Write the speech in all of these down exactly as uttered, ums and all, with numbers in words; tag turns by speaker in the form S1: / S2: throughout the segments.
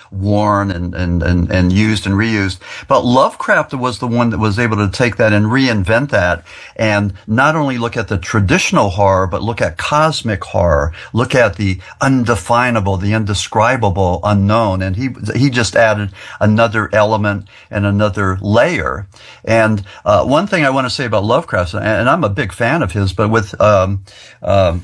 S1: worn and, and, and, and used and reused. But Lovecraft was the one that was able to take that and reinvent that and not only look at the traditional horror, but look at cosmic horror, look at the undefinable, the indescribable, unknown. And he, he just added another element and another layer. And, uh, one thing I want to say about Lovecraft, and I'm a big fan of his, but with, um, um,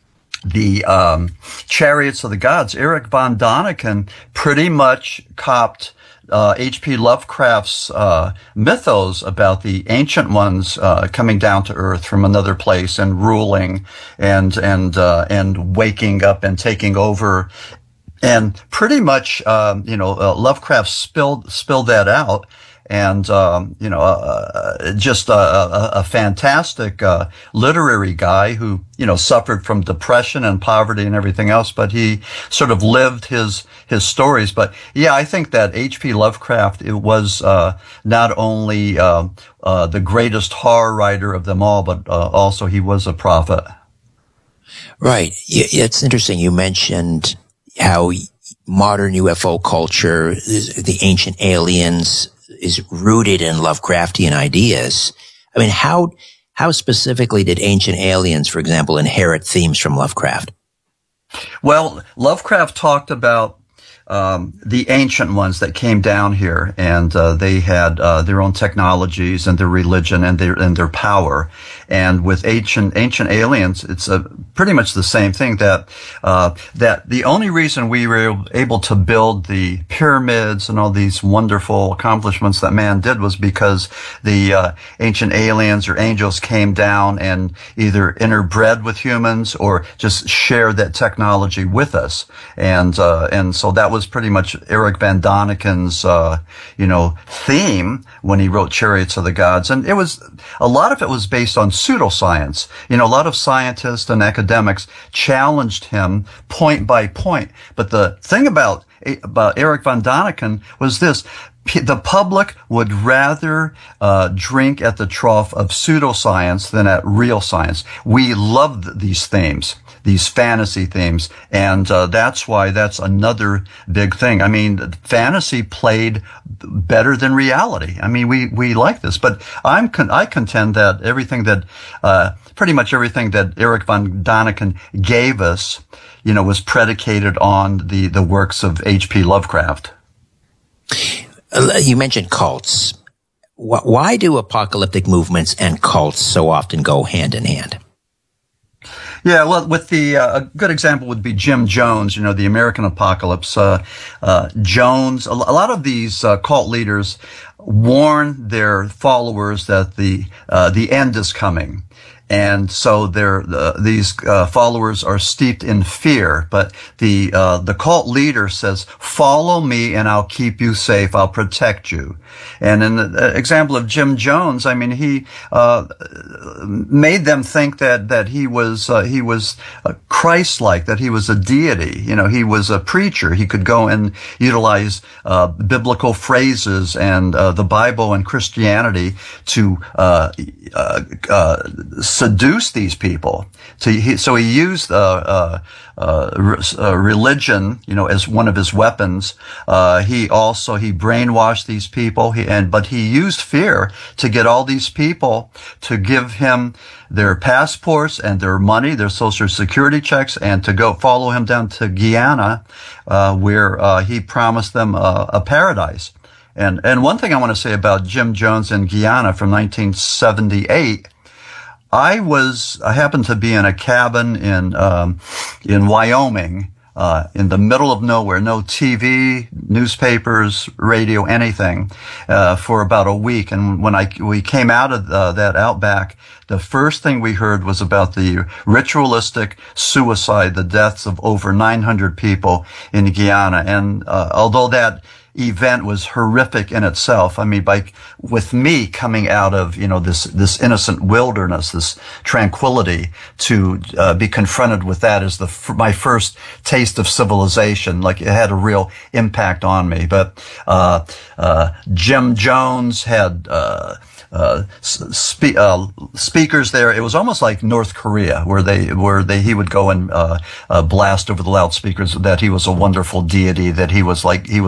S1: the um, Chariots of the Gods, Eric von Daniken pretty much copped uh, H P Lovecraft's uh, mythos about the ancient ones uh, coming down to Earth from another place and ruling and and uh, and waking up and taking over. And pretty much, um, you know, uh, Lovecraft spilled spilled that out. And, um, you know, uh, just a, a, a fantastic, uh, literary guy who, you know, suffered from depression and poverty and everything else, but he sort of lived his, his stories. But yeah, I think that H P Lovecraft, it was, uh, not only, uh, uh, the greatest horror writer of them all, but, uh, also he was a prophet.
S2: Right. It's interesting. You mentioned how modern U F O culture, the ancient aliens, is rooted in Lovecraftian ideas. I mean, how how specifically did Ancient Aliens, for example, inherit themes from Lovecraft?
S1: Well, Lovecraft talked about um, the ancient ones that came down here, and uh, they had uh, their own technologies and their religion and their and their power. And with ancient ancient aliens, it's a pretty much the same thing. That uh, that the only reason we were able to build the pyramids and all these wonderful accomplishments that man did was because the uh, ancient aliens or angels came down and either interbred with humans or just shared that technology with us. And uh, and so that was pretty much Eric von Daniken's uh, you know theme when he wrote Chariots of the Gods. And it was a lot of it was based on pseudoscience. You know, a lot of scientists and academics challenged him point by point. But the thing about, about Eric von Daniken was this. The public would rather uh drink at the trough of pseudoscience than at real science. We loved these themes, these fantasy themes, and uh that's why that's another big thing. I mean, fantasy played better than reality. I mean, we we like this, but I'm con- I contend that everything that uh pretty much everything that Eric von Daniken gave us, you know, was predicated on the the works of H P Lovecraft.
S2: You mentioned cults. Why do apocalyptic movements and cults so often go hand in hand?
S1: Yeah, well, with the uh, a good example would be Jim Jones, you know, the American Apocalypse. Uh, uh, Jones, a, a lot of these uh, cult leaders warn their followers that the uh, the end is coming. And so they're, uh, these, uh, followers are steeped in fear, but the, uh, the cult leader says, follow me and I'll keep you safe. I'll protect you. And in the example of Jim Jones, I mean, he, uh, made them think that, that he was, uh, he was uh, Christ-like, that he was a deity. You know, he was a preacher. He could go and utilize, uh, biblical phrases and, uh, the Bible and Christianity to, uh, uh, uh, seduce these people. So he, so he used uh, uh, uh, uh, religion, you know, as one of his weapons. Uh, he also he brainwashed these people, he, and but he used fear to get all these people to give him their passports and their money, their social security checks, and to go follow him down to Guyana, uh, where uh, he promised them uh, a paradise. And and one thing I want to say about Jim Jones in Guyana from nineteen seventy-eight. I was, I happened to be in a cabin in, um, in Wyoming, uh, in the middle of nowhere, no T V, newspapers, radio, anything, uh, for about a week. And when I, we came out of uh, that outback, the first thing we heard was about the ritualistic suicide, the deaths of over nine hundred people in Guyana. And, uh, although that event was horrific in itself. I mean, by, with me coming out of, you know, this, this innocent wilderness, this tranquility, to, uh, be confronted with that as the, my first taste of civilization, like it had a real impact on me. But, uh, uh, Jim Jones had, uh, Uh, spe- uh, speakers there. It was almost like North Korea, where they, where they, he would go and, uh, uh, blast over the loudspeakers that he was a wonderful deity, that he was like, he was